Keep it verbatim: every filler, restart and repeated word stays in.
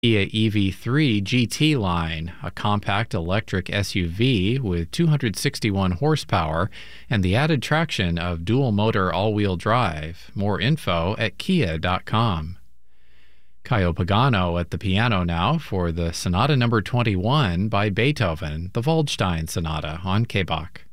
Kia E V three G T line, a compact electric S U V with two hundred sixty-one horsepower and the added traction of dual-motor all-wheel drive. More info at kia dot com. Caio Pagano at the piano now for the Sonata number twenty-one by Beethoven, the Waldstein Sonata on K-Bach.